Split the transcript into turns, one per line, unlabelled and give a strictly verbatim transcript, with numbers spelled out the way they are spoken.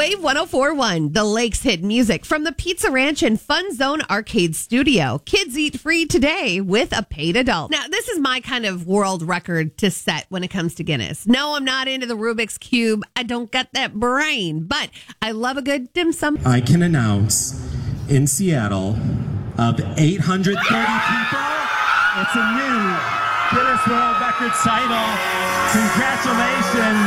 Wave one oh four point one, the Lakes hit music from the Pizza Ranch and Fun Zone Arcade Studio. Kids eat free today with a paid adult. Now, this is my kind of world record to set when it comes to Guinness. No, I'm not into the Rubik's Cube. I don't got that brain, but I love a good dim sum.
I can announce in Seattle, of eight hundred thirty people, it's a new Guinness World Records title. Congratulations.